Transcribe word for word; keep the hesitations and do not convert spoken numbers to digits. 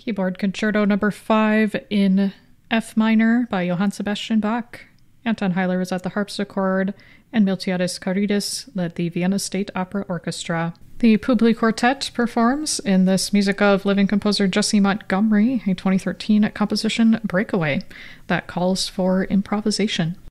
Keyboard Concerto number five in F minor by Johann Sebastian Bach. Anton Heiler was at the harpsichord, and Miltiades Karidis led the Vienna State Opera Orchestra. The Publi Quartet performs in this music of living composer Jessie Montgomery, a twenty thirteen composition Breakaway that calls for improvisation.